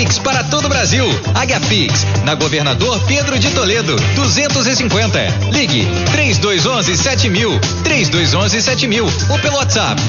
Pix para todo o Brasil. Águiapix, na Governador Pedro de Toledo, 250. Ligue 3211-7000, 3211-7000 ou pelo WhatsApp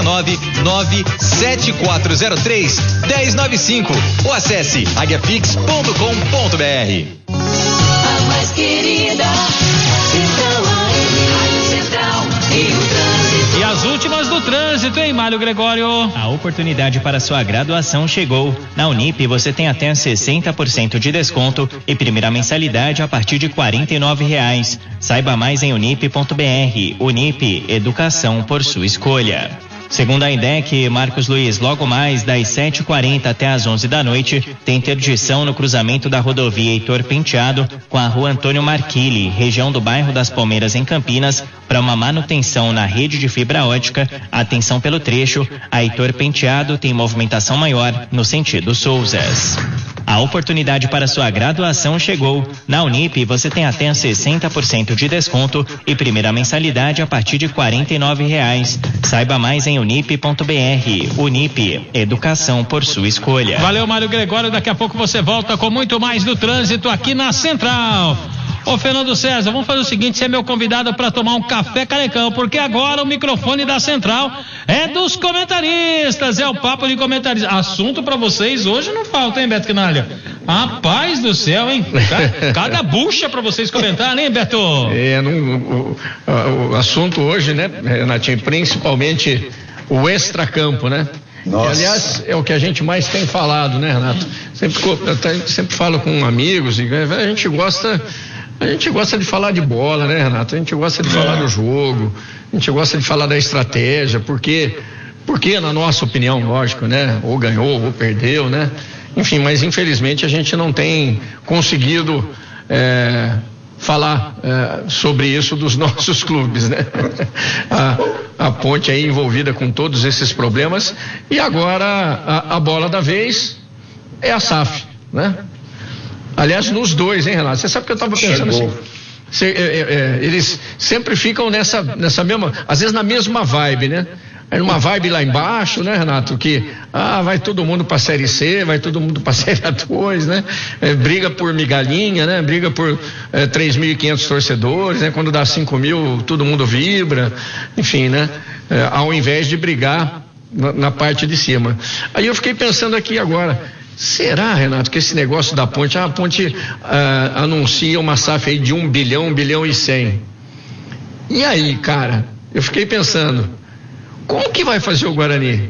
1997403-1095 ou acesse aguiapix.com.br. A mais querida, Central e o trânsito. E as últimas do trânsito, hein, Mário Gregório? A oportunidade para sua graduação chegou. Na Unip você tem até 60% de desconto e primeira mensalidade a partir de R$49. Saiba mais em unip.br. Unip, educação por sua escolha. Segundo a INDEC, Marcos Luiz, logo mais das 7h40 até as 11 da noite, tem interdição no cruzamento da rodovia Heitor Penteado com a rua Antônio Marquilli, região do bairro das Palmeiras, em Campinas, para uma manutenção na rede de fibra ótica. Atenção pelo trecho, a Heitor Penteado tem movimentação maior no sentido Souzas. A oportunidade para sua graduação chegou. Na Unip você tem até 60% de desconto e primeira mensalidade a partir de R$49. Saiba mais em unip.br. Unip, educação por sua escolha. Valeu, Mário Gregório. Daqui a pouco você volta com muito mais do trânsito aqui na Central. Ô, Fernando César, vamos fazer o seguinte: você é meu convidado para tomar um café carecão, porque agora o microfone da Central é dos comentaristas, é o papo de comentaristas. Assunto para vocês hoje não falta, hein, Beto Quinalha? Rapaz do céu, hein? Cada bucha para vocês comentarem, hein, Beto? O assunto hoje, né, Renatinho, principalmente o extracampo, né? Nossa. Aliás, é o que a gente mais tem falado, né, Renato? Sempre falo com amigos e a gente gosta de falar de bola, né, Renato? A gente gosta de falar do jogo, a gente gosta de falar da estratégia, porque na nossa opinião, lógico, né? Ou ganhou, ou perdeu, né? Enfim, mas infelizmente a gente não tem conseguido falar sobre isso dos nossos clubes, né? A Ponte aí envolvida com todos esses problemas, e agora a bola da vez é a SAF, né? Aliás, nos dois, hein, Renato? Você sabe que eu estava pensando assim, eles sempre ficam nessa mesma, às vezes na mesma vibe, né? É uma vibe lá embaixo, né, Renato? Que vai todo mundo pra Série C, vai todo mundo pra Série A2, né? Briga por migalhinha, né? Briga por 3.500 torcedores, né? Quando dá 5.000, todo mundo vibra, enfim, né? Ao invés de brigar na parte de cima. Aí eu fiquei pensando aqui agora, será, Renato, que esse negócio da Ponte, a Ponte anuncia uma SAF aí de 1 bilhão, 1 bilhão e 100. E aí, cara, eu fiquei pensando, como que vai fazer o Guarani?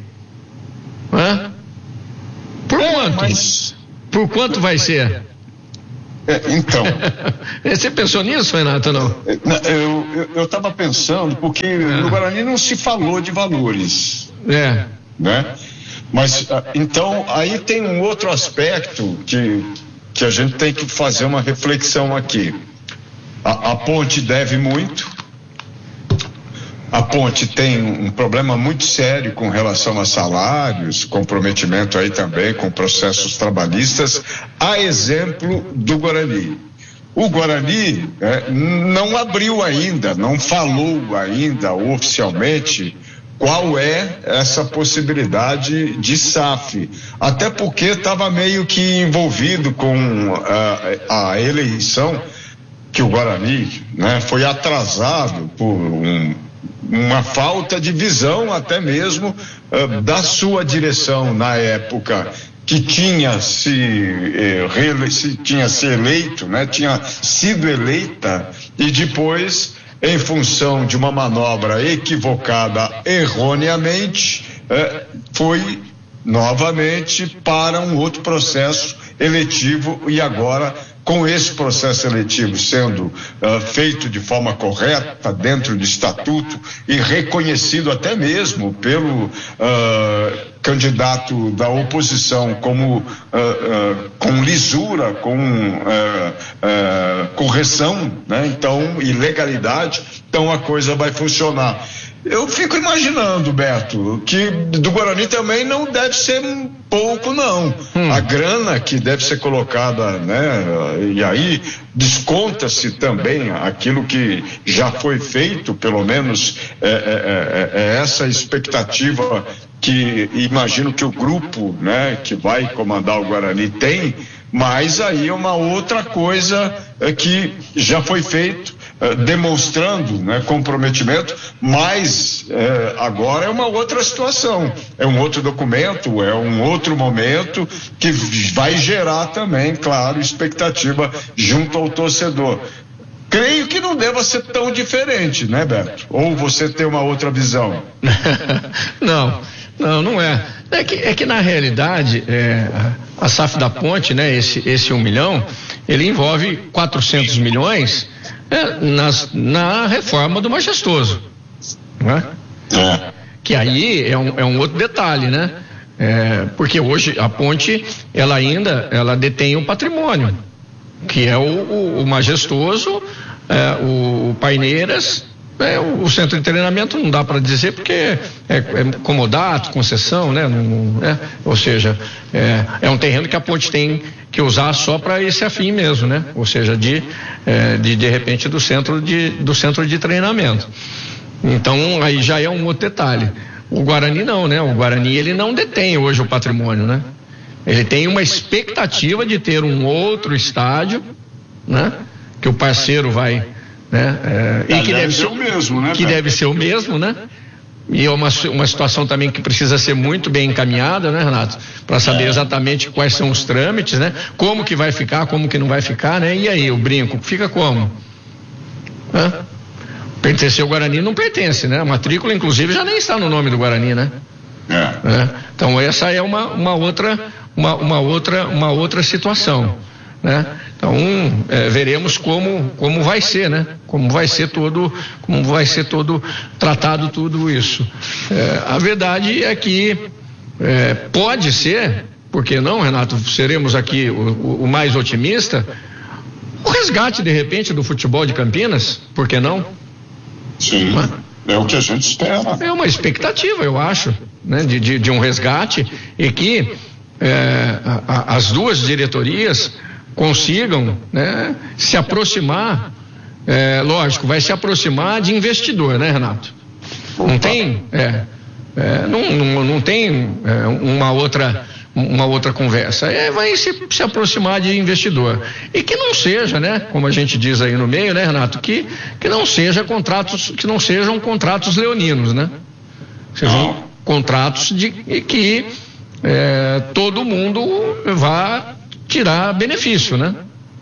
Por quanto? Por quanto vai ser? Então. Você pensou nisso, Renato, não? Eu estava pensando, porque no Guarani não se falou de valores. Né? Mas, então, aí tem um outro aspecto que a gente tem que fazer uma reflexão aqui. A Ponte deve muito. A Ponte tem um problema muito sério com relação a salários, comprometimento aí também com processos trabalhistas, a exemplo do Guarani. O Guarani não abriu ainda, não falou ainda oficialmente qual é essa possibilidade de SAF, até porque estava meio que envolvido com a eleição, que o Guarani, né, foi atrasado por uma falta de visão até mesmo da sua direção na época, que tinha eleito, né, tinha sido eleita, e depois, em função de uma manobra equivocada erroneamente, foi novamente para um outro processo eletivo, e agora, com esse processo eletivo sendo feito de forma correta, dentro do estatuto e reconhecido até mesmo pelo candidato da oposição como com lisura, com correção, né? Então, e legalidade, então a coisa vai funcionar. Eu fico imaginando, Beto, que do Guarani também não deve ser pouco, não. A grana que deve ser colocada, né? E aí desconta-se também aquilo que já foi feito, pelo menos essa expectativa que imagino que o grupo, né, que vai comandar o Guarani tem, mas aí é uma outra coisa que já foi feito, demonstrando, né, comprometimento, mas agora é uma outra situação, é um outro documento, é um outro momento que vai gerar também, claro, expectativa junto ao torcedor. Creio que não deva ser tão diferente, né, Beto? Ou você tem uma outra visão? Não é. É que na realidade, a SAF da Ponte, né, esse 1 milhão, ele envolve 400 milhões na reforma do Majestoso, né? Que aí é um outro detalhe, né? Porque hoje a Ponte, ela detém um patrimônio, que é o Majestoso, o Paineiras, o centro de treinamento não dá para dizer porque é comodato, concessão, né? Ou seja, é um terreno que a Ponte tem que usar só para esse afim mesmo, né? Ou seja, de repente do centro de treinamento. Então aí já é um outro detalhe. O Guarani não, né? O Guarani ele não detém hoje o patrimônio, né? Ele tem uma expectativa de ter um outro estádio, né? Que o parceiro vai, né? E que deve ser o mesmo, né? Que deve ser o mesmo, né? E é uma situação também que precisa ser muito bem encaminhada, né, Renato? Para saber exatamente quais são os trâmites, né? Como que vai ficar, como que não vai ficar, né? E aí, o brinco, fica como? Pertencer ao Guarani não pertence, né? A matrícula, inclusive, já nem está no nome do Guarani, né? Então essa é uma outra situação, né? Então veremos como vai ser, né? Como vai ser todo tratado tudo isso. A verdade é que pode ser, por que não, Renato? Seremos aqui o mais otimista, o resgate de repente do futebol de Campinas, por que não? Sim. É o que a gente espera. É uma expectativa, eu acho, né, de um resgate e que as duas diretorias consigam, né, se aproximar, lógico, vai se aproximar de investidor, né, Renato? Não tem, não tem uma outra conversa. Vai se aproximar de investidor. E que não seja, né, como a gente diz aí no meio, né, Renato, que não sejam contratos leoninos, né? Sejam contratos de que todo mundo vá tirar benefício, né?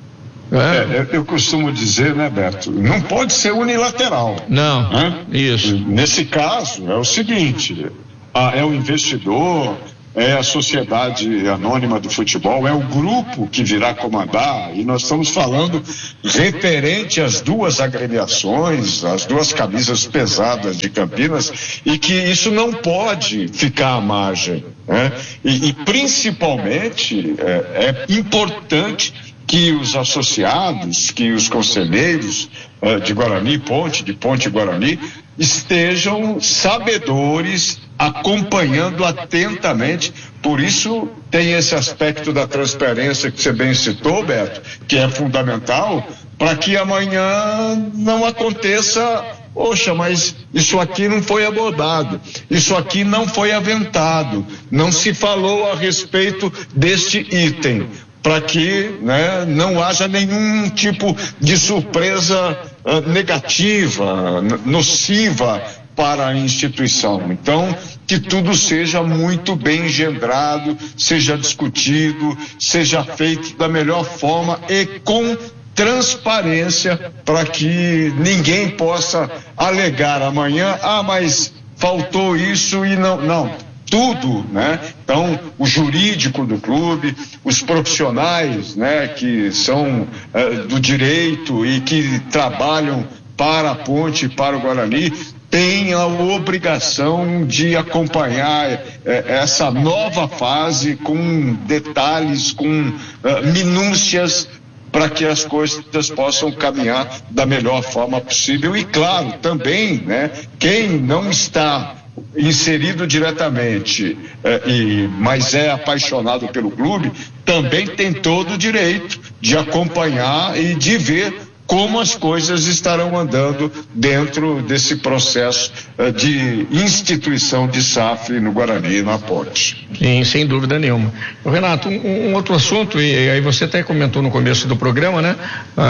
Eu costumo dizer, né, Beto, não pode ser unilateral. Não, isso. Nesse caso, é o seguinte, é o investidor, é a sociedade anônima do futebol, é o grupo que virá comandar, e nós estamos falando referente às duas agremiações, as duas camisas pesadas de Campinas, e que isso não pode ficar à margem, né? E principalmente é importante que os associados, que os conselheiros de Guarani Ponte, de Ponte Guarani, estejam sabedores, acompanhando atentamente. Por isso tem esse aspecto da transparência que você bem citou, Beto, que é fundamental para que amanhã não aconteça, poxa, mas isso aqui não foi abordado, isso aqui não foi aventado, não se falou a respeito deste item, para que, né, não haja nenhum tipo de surpresa negativa, nociva para a instituição. Então, que tudo seja muito bem engendrado, seja discutido, seja feito da melhor forma e com transparência, para que ninguém possa alegar amanhã, mas faltou isso e não. Tudo, né? Então, o jurídico do clube, os profissionais, né, que são do direito e que trabalham para a Ponte e para o Guarani, têm a obrigação de acompanhar essa nova fase com detalhes, com minúcias, para que as coisas possam caminhar da melhor forma possível. E claro, também, né, quem não está inserido diretamente, mas é apaixonado pelo clube, também tem todo o direito de acompanhar e de ver como as coisas estarão andando dentro desse processo de instituição de SAF no Guarani e na Ponte. Sim, sem dúvida nenhuma. Renato, um outro assunto, e aí você até comentou no começo do programa, né?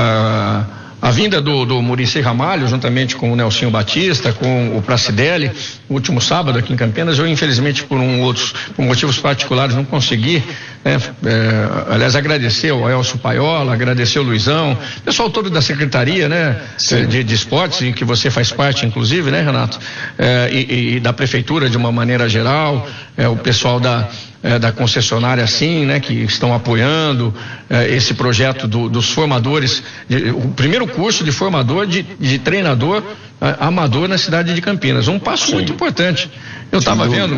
A vinda do Muricy Ramalho, juntamente com o Nelsinho Batista, com o Pracidelli, no último sábado aqui em Campinas, eu infelizmente por motivos particulares não consegui, né? Aliás, agradecer ao Elcio Paiola, agradecer ao Luizão, pessoal todo da Secretaria, né? De Esportes, em que você faz parte, inclusive, né, Renato? E da Prefeitura de uma maneira geral, o pessoal da concessionária, sim, né, que estão apoiando esse projeto dos formadores, o primeiro curso de formador de treinador amador na cidade de Campinas. Um passo muito importante. Eu estava vendo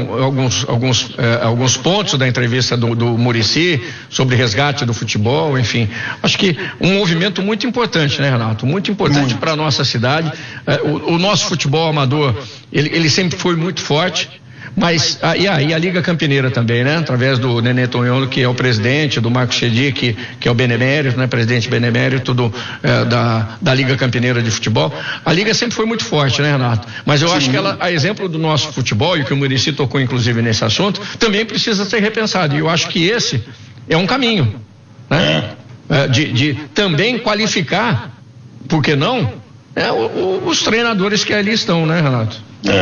alguns pontos da entrevista do Muricy sobre resgate do futebol, enfim. Acho que um movimento muito importante, né, Renato? Muito importante para a nossa cidade. O nosso futebol amador, ele sempre foi muito forte. Mas, e a Liga Campineira também, né? Através do Nenê Tonholo, que é o presidente, do Marcos Chedi, que é o benemérito, né? Presidente benemérito da Liga Campineira de Futebol. A Liga sempre foi muito forte, né, Renato? Mas eu acho que ela, a exemplo do nosso futebol, e que o Muricy tocou inclusive nesse assunto, também precisa ser repensado. E eu acho que esse é um caminho, né? De também qualificar, por que não, os treinadores que ali estão, né, Renato?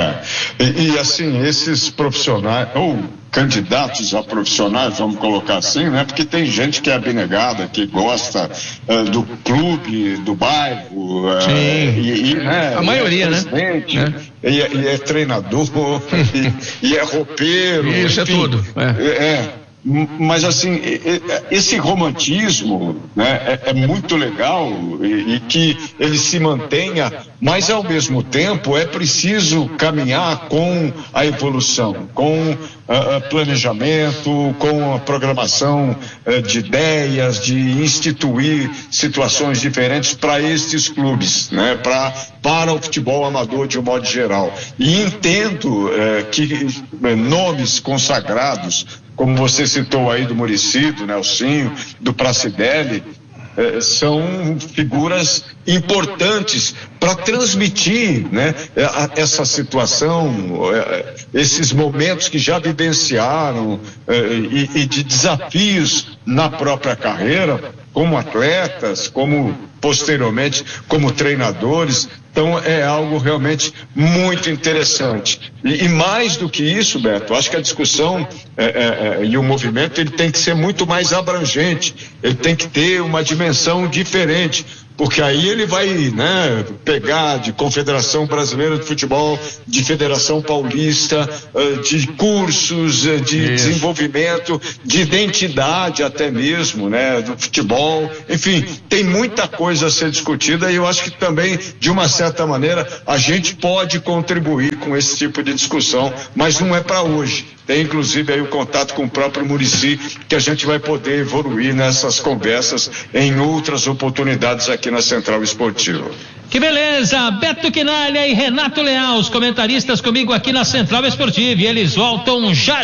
E assim, esses profissionais, ou candidatos a profissionais, vamos colocar assim, né? Porque tem gente que é abnegada, que gosta do clube, do bairro, né? A maioria, né? E é treinador, e é roupeiro. Isso, enfim, é tudo. Mas assim, esse romantismo, né, é muito legal e que ele se mantenha, mas ao mesmo tempo é preciso caminhar com a evolução, com planejamento, com a programação de ideias, de instituir situações diferentes para estes clubes, né, para o futebol amador de um modo geral. E entendo que nomes consagrados, como você citou aí do Muricy, do Nelsinho, do Pracidelli, são figuras importantes para transmitir, né, essa situação, esses momentos que já vivenciaram e de desafios na própria carreira, como atletas, como posteriormente como treinadores. Então é algo realmente muito interessante. E mais do que isso, Beto, acho que a discussão e o movimento ele tem que ser muito mais abrangente, ele tem que ter uma dimensão diferente, porque aí ele vai, né, pegar de Confederação Brasileira de Futebol, de Federação Paulista, de cursos, de desenvolvimento, de identidade até mesmo, né, do futebol. Enfim, tem muita coisa a ser discutida e eu acho que também, de uma certa maneira, a gente pode contribuir com esse tipo de discussão, mas não é para hoje. Tem inclusive aí o contato com o próprio Muricy, que a gente vai poder evoluir nessas conversas em outras oportunidades aqui na Central Esportiva. Que beleza, Beto Quinalha e Renato Leal, os comentaristas comigo aqui na Central Esportiva, e eles voltam já,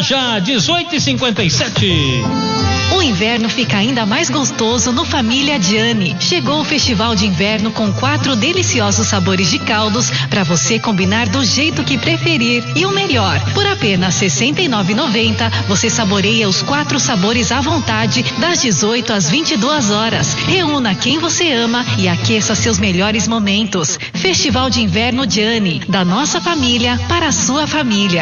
18h57. O inverno fica ainda mais gostoso no Família Gianni. Chegou o Festival de Inverno com 4 deliciosos sabores de caldos para você combinar do jeito que preferir. E o melhor, por apenas R$ 69,90 você saboreia os 4 sabores à vontade das 18 às 22 horas. Reúna quem você ama e aqueça seus melhores momentos. Festival de Inverno Gianni, da nossa família para a sua família.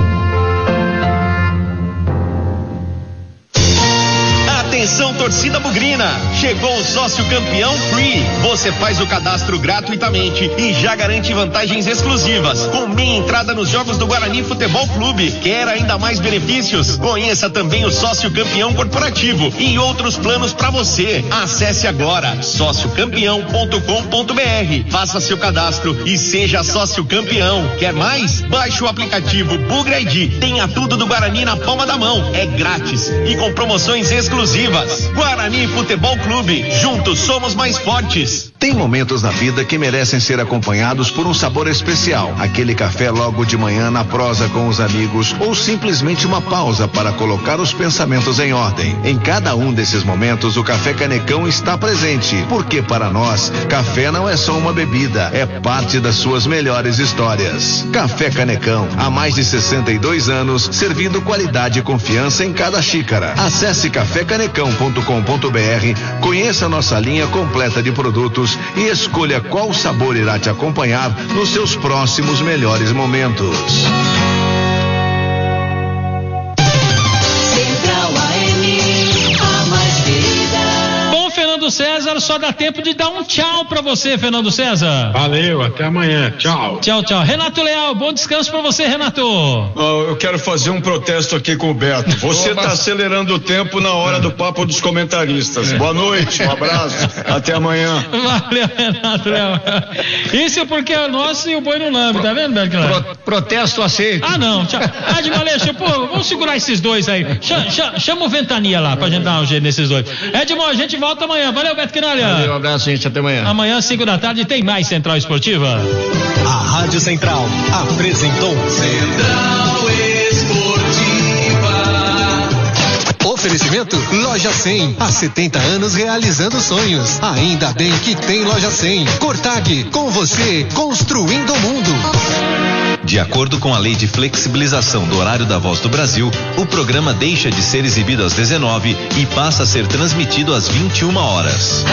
Atenção, torcida bugrina, chegou o sócio campeão Free. Você faz o cadastro gratuitamente e já garante vantagens exclusivas, com meia entrada nos jogos do Guarani Futebol Clube. Quer ainda mais benefícios? Conheça também o sócio campeão corporativo e outros planos para você. Acesse agora sociocampeão.com.br, faça seu cadastro e seja sócio campeão. Quer mais? Baixe o aplicativo Bugra ID. Tenha tudo do Guarani na palma da mão. É grátis e com promoções exclusivas. Guarani Futebol Clube, juntos somos mais fortes. Tem momentos na vida que merecem ser acompanhados por um sabor especial. Aquele café logo de manhã na prosa com os amigos ou simplesmente uma pausa para colocar os pensamentos em ordem. Em cada um desses momentos, o Café Canecão está presente, porque para nós, café não é só uma bebida, é parte das suas melhores histórias. Café Canecão, há mais de 62 anos, servindo qualidade e confiança em cada xícara. Acesse cafecanecão.com.br, conheça nossa linha completa de produtos e escolha qual sabor irá te acompanhar nos seus próximos melhores momentos. Central AM, a mais querida. Bom, Fernando César, só dá tempo de dar um tchau pra você, Fernando César. Valeu, até amanhã. Tchau. Tchau, tchau. Renato Leal, bom descanso pra você, Renato. Eu quero fazer um protesto aqui com o Beto. Você está acelerando o tempo na hora do papo dos comentaristas. Boa noite, um abraço, até amanhã. Valeu, Renato Leal. Isso porque é nosso e o boi não lambe, tá vendo, Beto? Protesto aceito. Ah, não. Edmond, pô, vamos segurar esses dois aí. Chama o Ventania lá pra gente dar um jeito nesses dois. Edmond, a gente volta amanhã. Valeu, Beto Quinalha. Valeu, um abraço, gente. Até amanhã. Amanhã, 5 da tarde, tem mais Central Esportiva. A Rádio Central apresentou Central Esportiva. Oferecimento Loja 100. Há 70 anos realizando sonhos. Ainda bem que tem Loja 100. Cortag, com você, construindo o mundo. De acordo com a lei de flexibilização do horário da Voz do Brasil, o programa deixa de ser exibido às 19 e passa a ser transmitido às 21 horas.